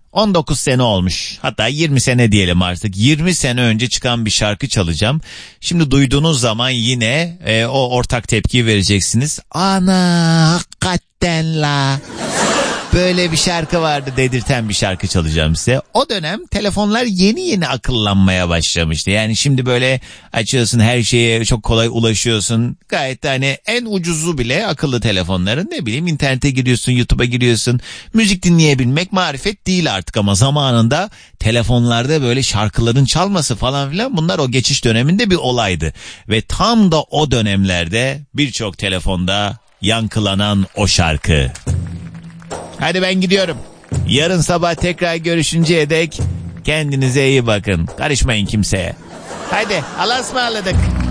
19 sene olmuş. Hatta 20 sene diyelim artık. 20 sene önce çıkan bir şarkı çalacağım. Şimdi duyduğunuz zaman yine o ortak tepkiyi vereceksiniz. Ana hakikaten la. Böyle bir şarkı vardı dedirten bir şarkı çalacağım size. O dönem telefonlar yeni yeni akıllanmaya başlamıştı. Yani şimdi böyle açıyorsun, her şeye çok kolay ulaşıyorsun. Gayet de hani en ucuzu bile akıllı telefonların, ne bileyim, internete giriyorsun, YouTube'a giriyorsun. Müzik dinleyebilmek marifet değil artık ama zamanında telefonlarda böyle şarkıların çalması falan filan, bunlar o geçiş döneminde bir olaydı. Ve tam da o dönemlerde birçok telefonda yankılanan o şarkı. Hadi ben gidiyorum. Yarın sabah tekrar görüşünceye dek kendinize iyi bakın. Karışmayın kimseye. Hadi Allah'a ısmarladık.